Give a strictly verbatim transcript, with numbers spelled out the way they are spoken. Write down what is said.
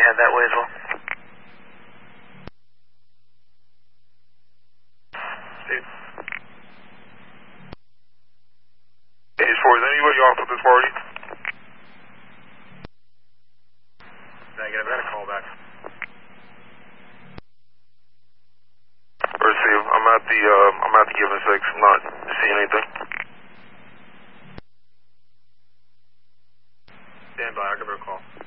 head that way as well. Steve. Hey, four, is anybody off at this party? Negative, I got a call back. Or Steve, I'm at the, uh, I'm at the Given Six. I'm not seeing anything. Stand by, I'll give her a call.